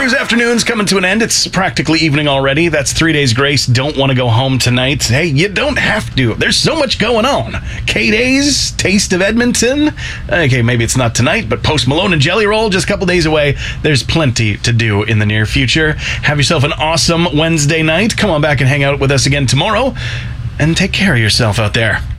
Cruise afternoon's coming to an end. It's practically evening already. That's 3 days grace. Don't want to go home tonight. Hey, you don't have to. There's so much going on. K-Days, Taste of Edmonton. Okay, maybe it's not tonight, but Post Malone and Jelly Roll just a couple days away. There's plenty to do in the near future. Have yourself an awesome Wednesday night. Come on back and hang out with us again tomorrow. And take care of yourself out there.